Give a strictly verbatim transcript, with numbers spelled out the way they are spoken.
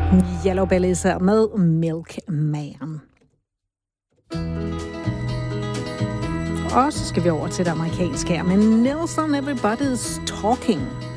Yellow Bellies her med Milkman. Og så skal vi over til det amerikanske her med Nelson Everybody's Talking.